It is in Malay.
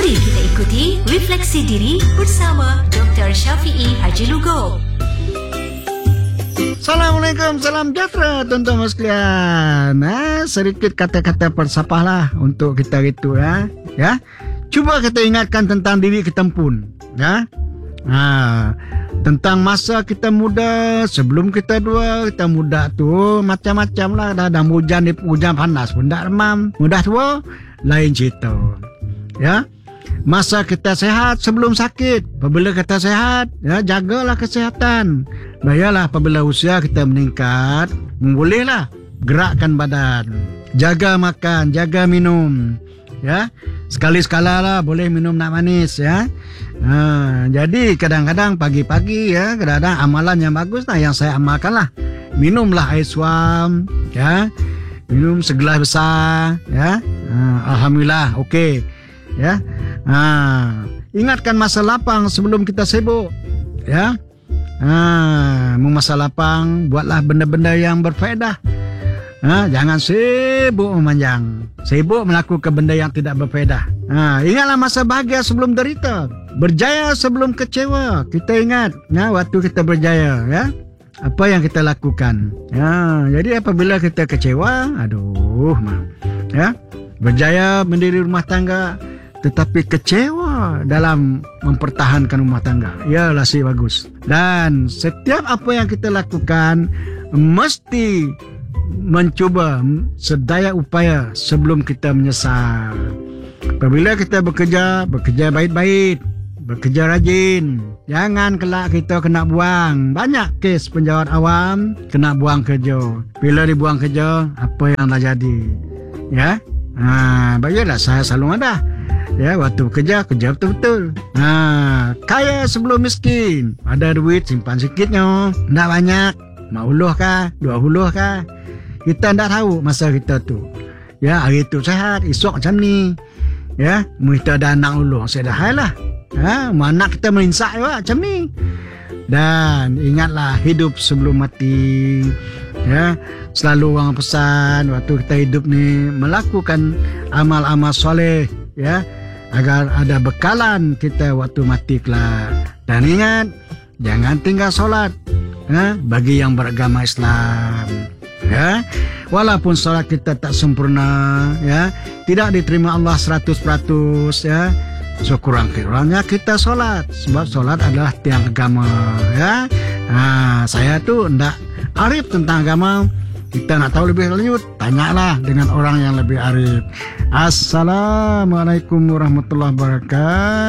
Mari kita ikuti Refleksi Diri bersama Dr. Syafiee Haji Lugo. Assalamualaikum, salam sejahtera tuan-tuan sekalian. Sedikit kata-kata persapah lah untuk kita itu ya. Cuba kita ingatkan tentang diri kita pun ya. Tentang masa kita muda, sebelum kita kita muda tu macam-macam lah. Dah hujan panas pun tak remam. Mudah tua lain cerita ya. Masa kita sehat sebelum sakit. Apabila kita sehat, ya, jagalah kesihatan. Bayalah apabila usia kita meningkat, bolehlah gerakkan badan. Jaga makan, jaga minum. Ya, sekali-sekala lah boleh minum nak manis ya. Jadi kadang-kadang pagi-pagi ya, kadang-kadang amalan yang bagus lah yang saya amalkan lah. Minumlah air suam ya. Minum segelas besar ya. Alhamdulillah okey. Ya. Ingatkan masa lapang sebelum kita sibuk ya. Masa lapang buatlah benda-benda yang berfaedah. Jangan sibuk memanjang, sibuk melakukan benda yang tidak berfaedah. Ingatlah masa bahagia sebelum derita, berjaya sebelum kecewa. Kita ingat waktu kita berjaya ya, apa yang kita lakukan. Jadi apabila kita kecewa, ya, berjaya mendiri rumah tangga tetapi kecewa dalam mempertahankan rumah tangga, ialah si bagus. Dan setiap apa yang kita lakukan mesti mencuba sedaya upaya sebelum kita menyesal. Apabila kita bekerja baik-baik, bekerja rajin. Jangan kelak kita kena buang. Banyak kes penjawat awam kena buang kerja. Bila dibuang kerja, apa yang dah jadi? Ya, baiklah saya selalu ada. Ya, waktu kerja betul-betul. Kaya sebelum miskin. Ada duit simpan sikitnya, tak banyak. 50 kah, 20 kah? Kita tak tahu masa kita tu. Ya, hari tu sehat, esok macam ni. Ya, kita ada anak ulur, saya dah lah. Anak kita melinsak juga macam ni. Dan ingatlah hidup sebelum mati. Ya, selalu orang pesan waktu kita hidup ni melakukan amal-amal soleh ya, agar ada bekalan kita waktu mati kelak. Dan ingat, jangan tinggal solat bagi yang beragama Islam ya. Walaupun solat kita tak sempurna ya, tidak diterima Allah 100% ya, sekurang-kurangnya kita solat, sebab solat adalah tiang agama ya. Saya tu ndak arif tentang agama. Kita nak tahu lebih lanjut, tanyalah dengan orang yang lebih arif. Assalamualaikum warahmatullahi wabarakatuh.